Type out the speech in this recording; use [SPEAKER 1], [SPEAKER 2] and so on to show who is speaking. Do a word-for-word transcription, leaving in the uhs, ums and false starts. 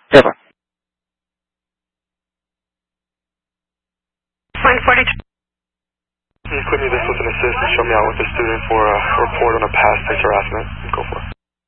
[SPEAKER 1] Ever.
[SPEAKER 2] one forty-two.
[SPEAKER 3] Can you put me this with an assist and show me out with the student for a report on a past sex harassment?